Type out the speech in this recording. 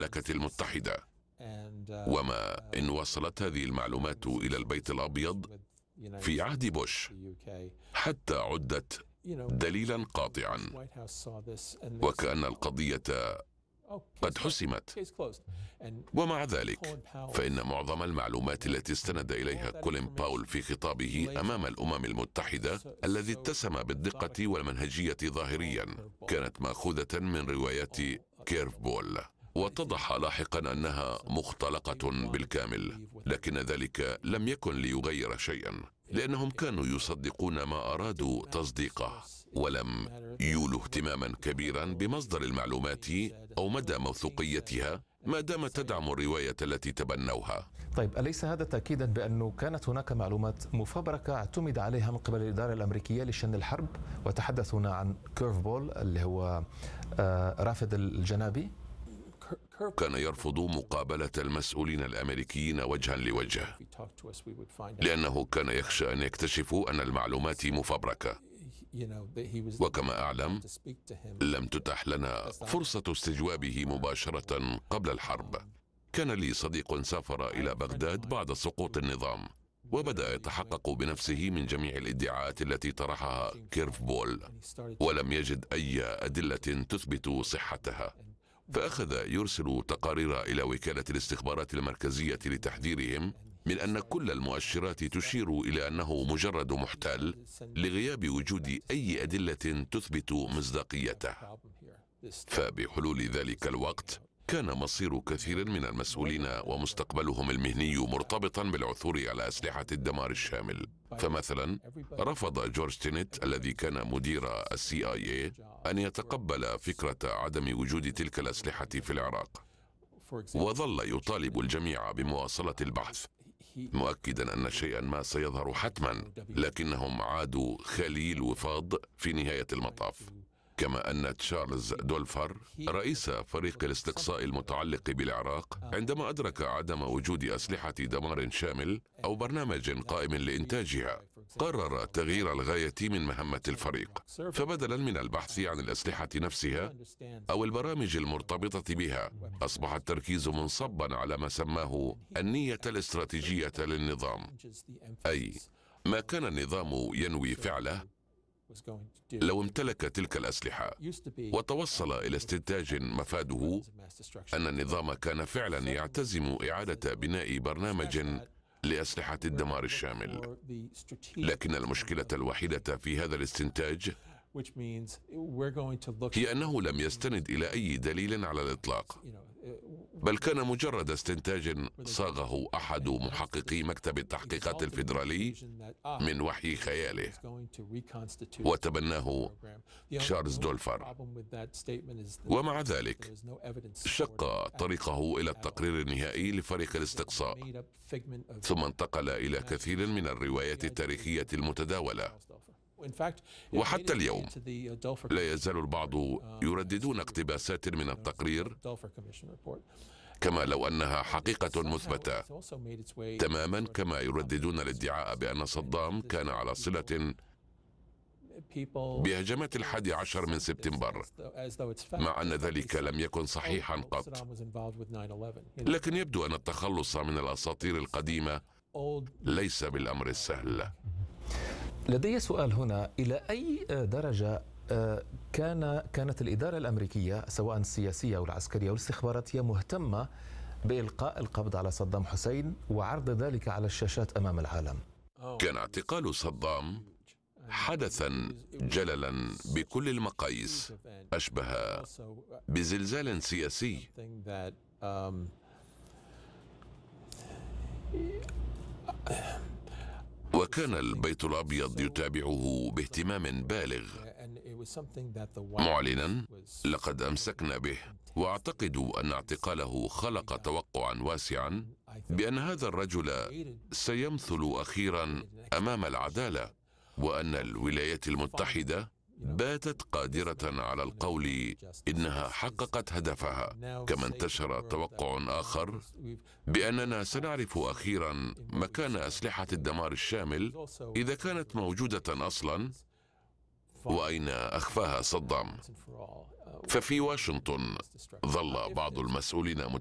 المملكة المتحدة. وما إن وصلت هذه المعلومات إلى البيت الأبيض في عهد بوش حتى عدت دليلا قاطعا، وكأن القضية قد حسمت. ومع ذلك فإن معظم المعلومات التي استند إليها كولين باول في خطابه أمام الأمم المتحدة، الذي اتسم بالدقة والمنهجية ظاهريا، كانت مأخوذة من روايات كيرفبول، واتضح لاحقا أنها مختلقة بالكامل. لكن ذلك لم يكن ليغير شيئا، لأنهم كانوا يصدقون ما أرادوا تصديقه، ولم يولوا اهتماما كبيرا بمصدر المعلومات أو مدى موثوقيتها، ما دام تدعم الرواية التي تبنوها. طيب، أليس هذا تأكيدا بأنه كانت هناك معلومات مفبركة اعتمد عليها من قبل الإدارة الأمريكية لشن الحرب؟ وتحدث هنا عن كيرفبول اللي هو رافد الجنابي. كان يرفض مقابلة المسؤولين الأمريكيين وجها لوجه، لأنه كان يخشى أن يكتشفوا أن المعلومات مفبركة. وكما أعلم، لم تتح لنا فرصة استجوابه مباشرة قبل الحرب. كان لي صديق سافر إلى بغداد بعد سقوط النظام، وبدأ يتحقق بنفسه من جميع الادعاءات التي طرحها كيرفبول، ولم يجد أي أدلة تثبت صحتها. فأخذ يرسل تقارير إلى وكالة الاستخبارات المركزية لتحذيرهم من أن كل المؤشرات تشير إلى أنه مجرد محتال، لغياب وجود أي أدلة تثبت مصداقيته. فبحلول ذلك الوقت كان مصير كثير من المسؤولين ومستقبلهم المهني مرتبطا بالعثور على أسلحة الدمار الشامل. فمثلا رفض جورج تينيت الذي كان مدير CIA أن يتقبل فكرة عدم وجود تلك الأسلحة في العراق، وظل يطالب الجميع بمواصلة البحث، مؤكدا أن شيئا ما سيظهر حتما، لكنهم عادوا خالي الوفاض في نهاية المطاف. كما أن تشارلز دولفر رئيس فريق الاستقصاء المتعلق بالعراق، عندما أدرك عدم وجود أسلحة دمار شامل أو برنامج قائم لإنتاجها، قرر تغيير الغاية من مهمة الفريق. فبدلا من البحث عن الأسلحة نفسها أو البرامج المرتبطة بها، أصبح التركيز منصبا على ما سماه النية الاستراتيجية للنظام، أي ما كان النظام ينوي فعله لو امتلك تلك الأسلحة. وتوصل إلى استنتاج مفاده أن النظام كان فعلا يعتزم إعادة بناء برنامج لأسلحة الدمار الشامل. لكن المشكلة الوحيدة في هذا الاستنتاج هي أنه لم يستند إلى أي دليل على الإطلاق، بل كان مجرد استنتاج صاغه أحد محققي مكتب التحقيقات الفيدرالي من وحي خياله، وتبناه تشارلز دولفر. ومع ذلك شق طريقه إلى التقرير النهائي لفريق الاستقصاء، ثم انتقل إلى كثير من الروايات التاريخية المتداولة. وحتى اليوم لا يزال البعض يرددون اقتباسات من التقرير كما لو أنها حقيقة مثبتة، تماما كما يرددون الادعاء بأن صدام كان على صلة بهجمات 11 من سبتمبر، مع أن ذلك لم يكن صحيحا قط. لكن يبدو أن التخلص من الأساطير القديمة ليس بالأمر السهل. لدي سؤال هنا، إلى أي درجة كانت الإدارة الأمريكية سواء السياسية أو العسكرية أو الاستخباراتية مهتمة بإلقاء القبض على صدام حسين وعرض ذلك على الشاشات أمام العالم؟ كان اعتقال صدام حدثا جللا بكل المقاييس، أشبه بزلزال سياسي. وكان البيت الأبيض يتابعه باهتمام بالغ، معلنا لقد أمسكنا به. وأعتقد أن اعتقاله خلق توقعا واسعا بأن هذا الرجل سيمثل أخيرا أمام العدالة، وأن الولايات المتحدة باتت قادرة على القول إنها حققت هدفها. كما انتشر توقع آخر بأننا سنعرف أخيرا مكان أسلحة الدمار الشامل إذا كانت موجودة أصلا، وأين أخفاها صدام. ففي واشنطن ظل بعض المسؤولين